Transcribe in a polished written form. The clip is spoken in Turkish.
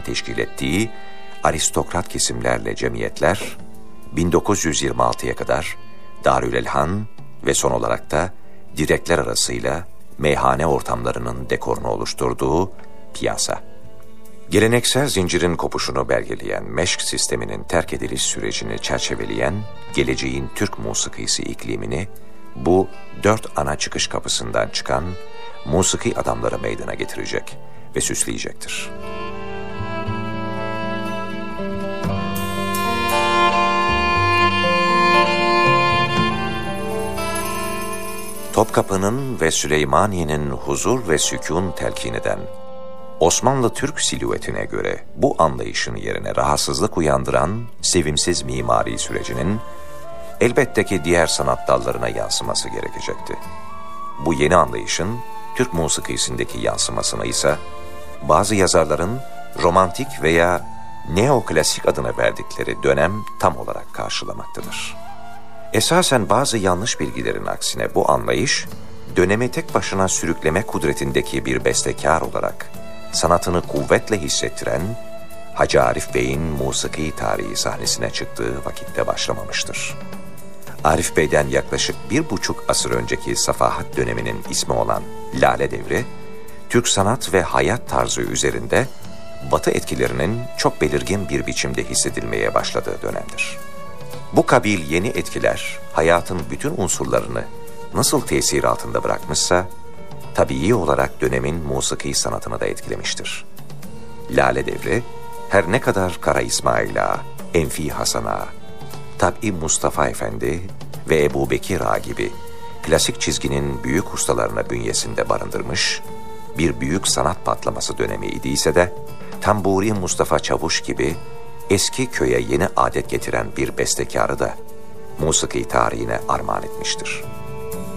teşkil ettiği aristokrat kesimlerle cemiyetler, 1926'ya kadar Darülelhan ve son olarak da direkler arasıyla meyhane ortamlarının dekorunu oluşturduğu piyasa. Geleneksel zincirin kopuşunu belgeleyen meşk sisteminin terk ediliş sürecini çerçeveleyen geleceğin Türk musikisi iklimini bu 4 ana çıkış kapısından çıkan musiki adamları meydana getirecek ve süsleyecektir. Topkapı'nın ve Süleymaniye'nin huzur ve sükûn telkin eden Osmanlı Türk silüetine göre bu anlayışın yerine rahatsızlık uyandıran sevimsiz mimari sürecinin elbette ki diğer sanat dallarına yansıması gerekecekti. Bu yeni anlayışın Türk musikisindeki yansımasına ise bazı yazarların romantik veya neoklasik adına verdikleri dönem tam olarak karşılamaktadır. Esasen bazı yanlış bilgilerin aksine bu anlayış, dönemi tek başına sürükleme kudretindeki bir bestekar olarak sanatını kuvvetle hissettiren Hacı Arif Bey'in musiki tarihi sahnesine çıktığı vakitte başlamamıştır. Arif Bey'den yaklaşık 1,5 asır önceki Safahat döneminin ismi olan Lale Devri, Türk sanat ve hayat tarzı üzerinde Batı etkilerinin çok belirgin bir biçimde hissedilmeye başladığı dönemdir. Bu kabil yeni etkiler hayatın bütün unsurlarını nasıl tesir altında bırakmışsa, tabii olarak dönemin musiki sanatını da etkilemiştir. Lale Devri, her ne kadar Kara İsmail Ağa, Enfi Hasan Ağa, Tab'i Mustafa Efendi ve Ebu Bekir Ağa gibi klasik çizginin büyük ustalarını bünyesinde barındırmış, bir büyük sanat patlaması dönemi idiyse de, Tamburi Mustafa Çavuş gibi eski köye yeni adet getiren bir bestekarı da musiki tarihine armağan etmiştir.